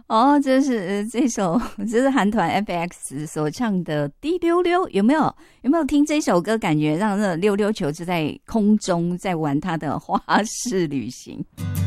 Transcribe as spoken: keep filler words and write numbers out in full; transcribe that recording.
哦，这是呃这首，这是韩团 F X 所唱的《滴溜溜》，有没有？有没有听这首歌？感觉让那溜溜球就在空中在玩它的花式旅行。